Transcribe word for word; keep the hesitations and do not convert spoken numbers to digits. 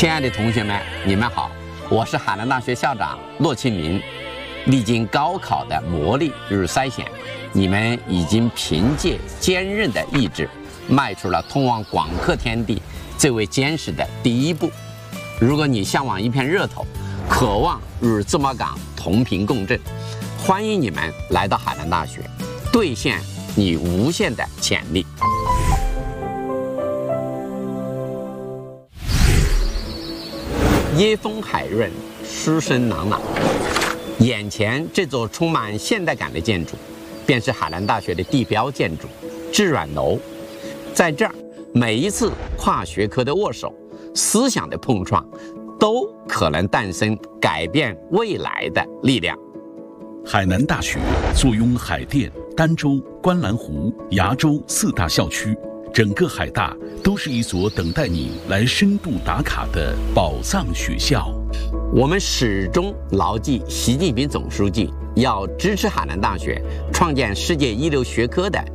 亲爱的同学们，你们好，我是海南大学校长骆庆明。历经高考的磨砺与筛选，你们已经凭借坚韧的意志，迈出了通往广阔天地最为坚实的第一步。如果你向往一片热头，渴望与自贸港同频共振，欢迎你们来到海南大学，兑现你无限的潜力。夜风海润，书声朗朗。眼前这座充满现代感的建筑，便是海南大学的地标建筑致远楼。在这儿，每一次跨学科的握手、思想的碰撞，都可能诞生改变未来的力量。 海南大学坐拥海淀、儋州、观澜湖、崖州四大校区，整个海大都是一所等待你来深度打卡的宝藏学校。 我们始终牢记习近平总书记要支持海南大学创建世界一流学科的